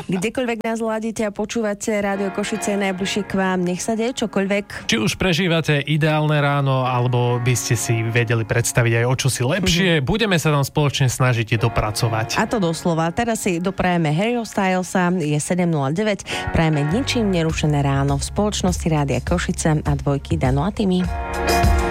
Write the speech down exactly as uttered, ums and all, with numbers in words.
Kdekoľvek nás hľadíte a počúvate Rádio Košice je najbližšie k vám, nech sa deje čokoľvek. Či už prežívate ideálne ráno, alebo by ste si vedeli predstaviť aj o čosi lepšie, mm-hmm. budeme sa tam spoločne snažiť dopracovať. A to doslova. Teraz si doprajeme Harryho Stylesa, je sedem nula deväť, prajeme ničím nerušené ráno v spoločnosti Rádia Košice a dvojky Dano a Timi.